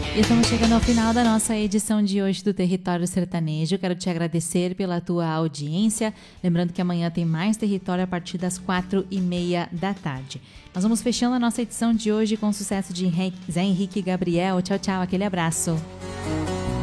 E estamos chegando ao final da nossa edição de hoje do Território Sertanejo. Quero te agradecer pela tua audiência. Lembrando que amanhã tem mais Território a partir das 4:30 da tarde. Nós vamos fechando a nossa edição de hoje com o sucesso de Zé Henrique e Gabriel. Tchau, tchau. Aquele abraço.